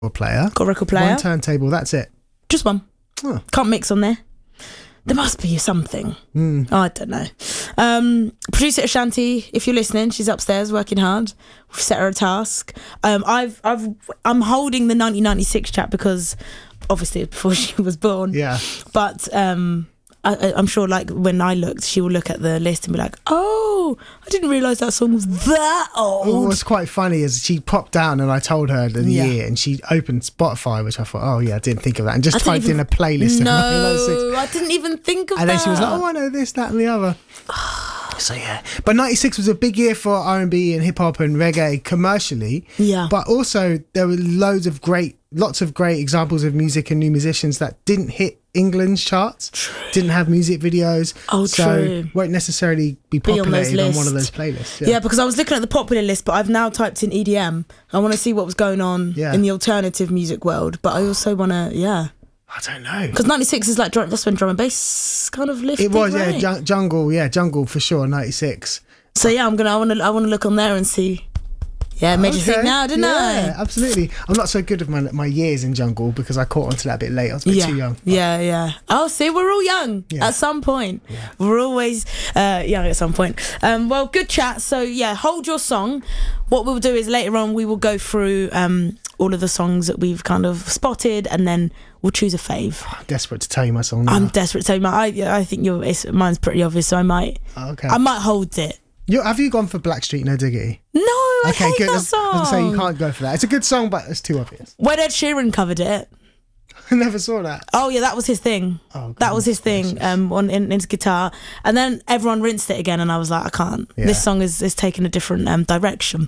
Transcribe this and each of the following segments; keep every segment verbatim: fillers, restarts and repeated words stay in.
player. Got a record player. One turntable, that's it. Just one. Oh. Can't mix on there. There must be something. Mm. Oh, I don't know. Um, producer Ashanti, if you're listening, she's upstairs working hard. We've set her a task. Um, I've, I've, I'm holding the nineteen ninety-six chat because obviously before she was born. Yeah. But um, I, I'm sure, like when I looked, she will look at the list and be like, "Oh, I didn't realise that song was that old." What's quite funny is she popped down and I told her the Yeah. year, and she opened Spotify, which I thought, oh yeah, I didn't think of that, and just I didn't typed even- in a playlist. of nineteen ninety-six. No, I didn't even think of And that. then she was like, oh, I know this, that and the other. So yeah, but ninety-six was a big year for R and B and hip hop and reggae commercially. Yeah. But also there were loads of great, lots of great examples of music and new musicians that didn't hit England's charts, true. Didn't have music videos, oh, so true. won't necessarily be Be on populated those on, one of lists. those playlists. Yeah. Yeah, because I was looking at the popular list, but I've now typed in E D M. I want to see what was going on Yeah. in the alternative music world, but I also want to, yeah. I don't know. Because ninety-six is like, drum- that's when drum and bass kind of lifted, It was, right? yeah, jun- jungle, yeah, jungle for sure, ninety-six. So yeah, I'm gonna, I want to, I want to look on there and see. Yeah, made you think now, didn't yeah, I? absolutely. I'm not so good with my my years in jungle because I caught onto that a bit late. I was a bit Yeah, too young. yeah, yeah. Oh, see, we're all young Yeah. at some point. Yeah. We're always uh, young at some point. Um, well, good chat. So yeah, hold your song. What we'll do is later on we will go through um, all of the songs that we've kind of spotted, and then we'll choose a fave. I'm desperate to tell you my song now. I'm desperate to tell you. My, I, I think your it's, mine's pretty obvious, so I might, Okay. I might hold it. You, have you gone for Blackstreet No Diggity? No, I Okay, hate good. that I was song. gonna say you can't go for that. It's a good song, but it's too obvious. When Ed Sheeran covered it. I never saw that. Oh yeah, that was his thing. Oh, that was his thing. gracious. Um, on in, in his guitar, and then everyone rinsed it again, and I was like, I can't. Yeah. This song is is taking a different um, direction.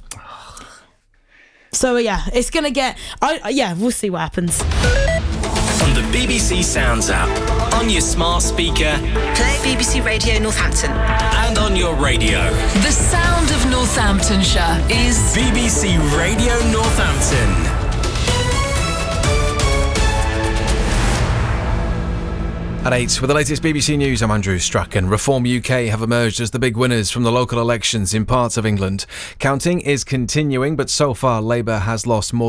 So yeah, it's gonna get. I yeah, we'll see what happens. On the B B C Sounds app, on your smart speaker, Play B B C Radio Northampton. and on your radio. The sound of Northamptonshire is B B C Radio Northampton. At eight, with the latest B B C News, I'm Andrew Strachan. Reform U K have emerged as the big winners from the local elections in parts of England. Counting is continuing, but so far Labour has lost more